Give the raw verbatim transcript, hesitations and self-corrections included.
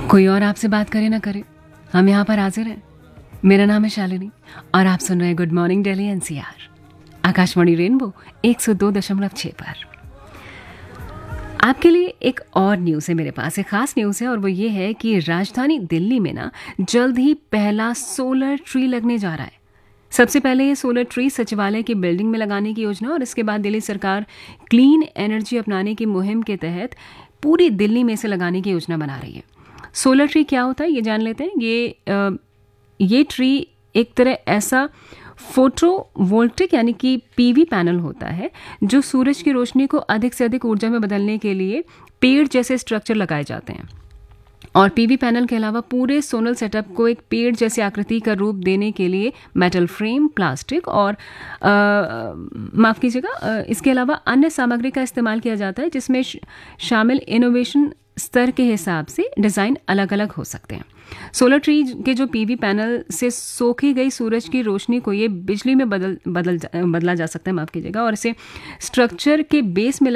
कोई और आपसे बात करे ना करे, हम यहाँ पर हाजिर हैं। मेरा नाम है शालिनी और आप सुन रहे हैं good morning Delhi NCR, Akashvani rainbow एक सौ दो दशमलव छह पर। आपके लिए एक और न्यूज़ है, मेरे पास एक खास न्यूज़ है और वो ये है कि राजधानी दिल्ली में ना जल्द ही पहला सोलर ट्री लगने जा रहा है। सबसे पहले ये सोलर ट्री सचिवालय की बिल्डिंग में लगाने की योजना और इसके बाद दिल्ली सरकार क्लीन एनर्जी अपनाने की मुहिम के तहत पूरी दिल्ली में इसे लगाने की योजना बना रही है। सोलर ट्री क्या होता है ये जान लेते हैं। ये आ, ये ट्री एक तरह ऐसा फोटोवोल्टिक यानी कि पीवी पैनल होता है जो सूरज की रोशनी को अधिक से अधिक ऊर्जा में बदलने के लिए पेड़ जैसे स्ट्रक्चर लगाए जाते हैं। और पीवी पैनल के अलावा पूरे सोलर सेटअप को एक पेड़ जैसी आकृति का रूप देने के लिए मेटल फ्रेम, प्लास्टिक और माफ़ कीजिएगा इसके अलावा अन्य सामग्री का इस्तेमाल किया जाता है, जिसमें शामिल इनोवेशन स्तर के हिसाब से डिज़ाइन अलग अलग हो सकते हैं। सोलर ट्री के जो पीवी पैनल से सोखी गई सूरज की रोशनी को ये बिजली में बदल बदल बदला जा सकता है, माफ़ कीजिएगा, और इसे स्ट्रक्चर के बेस में